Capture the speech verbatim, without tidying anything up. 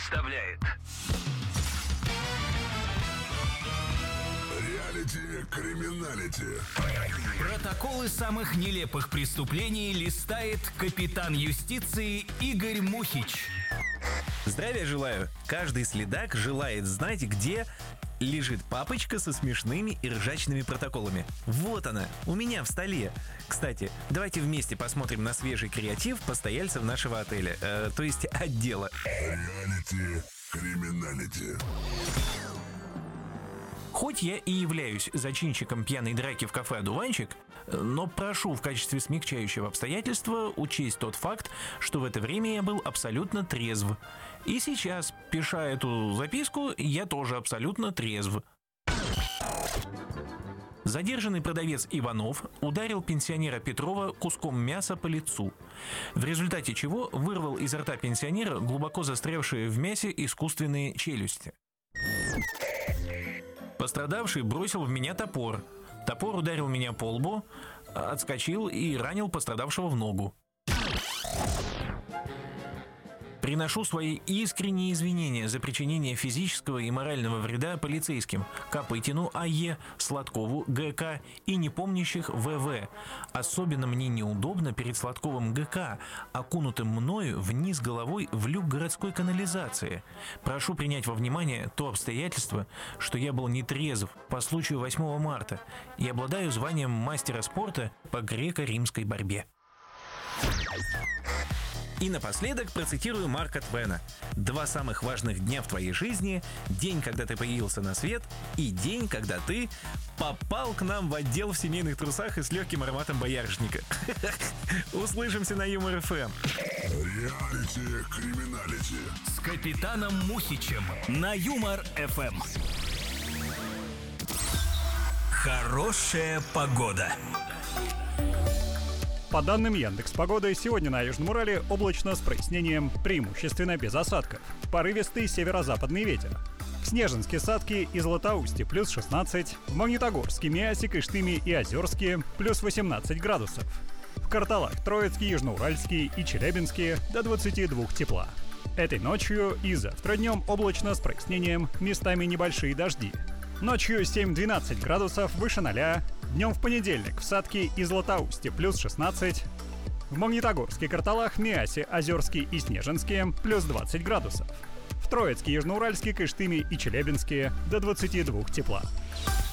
представляет Реалити-криминалити. Протоколы самых нелепых преступлений листает капитан юстиции Игорь Мухич. Здравия желаю. Каждый следак желает знать, где лежит папочка со смешными и ржачными протоколами. Вот она, у меня в столе. Кстати, давайте вместе посмотрим на свежий креатив постояльцев нашего отеля, э, то есть отдела. Реалити-криминалити. Хоть я и являюсь зачинщиком пьяной драки в кафе «Одуванчик», но прошу в качестве смягчающего обстоятельства учесть тот факт, что в это время я был абсолютно трезв. И сейчас, пиша эту записку, я тоже абсолютно трезв. Задержанный продавец Иванов ударил пенсионера Петрова куском мяса по лицу, в результате чего вырвал изо рта пенсионера глубоко застрявшие в мясе искусственные челюсти. Пострадавший бросил в меня топор. Топор ударил меня по лбу, отскочил и ранил пострадавшего в ногу. Приношу свои искренние извинения за причинение физического и морального вреда полицейским Копытину А Е, Сладкову Г К и непомнящих В В. Особенно мне неудобно перед Сладковым Г К, окунутым мною вниз головой в люк городской канализации. Прошу принять во внимание то обстоятельство, что я был нетрезв по случаю восьмого марта и обладаю званием мастера спорта по греко-римской борьбе. И напоследок процитирую Марка Твена. Два самых важных дня в твоей жизни – день, когда ты появился на свет, и день, когда ты попал к нам в отдел в семейных трусах и с легким ароматом боярышника. Услышимся на Юмор Эф Эм. Реалити-криминалити. С капитаном Мухичем на Юмор Эф Эм. Хорошая погода. По данным Яндекс.Погоды, сегодня на Южном Урале облачно с прояснением, преимущественно без осадков. Порывистый северо-западный ветер. В Снежинске, Садке и Златоусте плюс шестнадцать, в Магнитогорске, Миасе, Кыштыме и Озерске плюс восемнадцать градусов. В Карталах, Троицке, Южноуральске и Челябинске до двадцати двух тепла. Этой ночью и завтра днем облачно с прояснением, местами небольшие дожди. Ночью семь-двенадцать градусов выше ноля. Днем в понедельник в Садке и Златоусте плюс шестнадцать. В Магнитогорске, Карталах, Миасе, Озерске и Снежинске плюс двадцать градусов. В Троицке, Южноуральске, Кыштыме и Челябинске до двадцати двух тепла.